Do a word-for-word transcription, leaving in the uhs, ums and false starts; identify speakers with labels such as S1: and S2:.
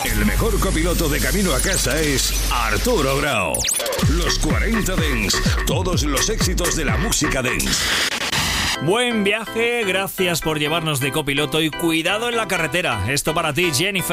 S1: El mejor copiloto de camino a casa es Arturo Grau. Los cuarenta Dance, todos los éxitos de la música dance.
S2: Buen viaje, gracias por llevarnos de copiloto y cuidado en la carretera. Esto para ti, Jennifer.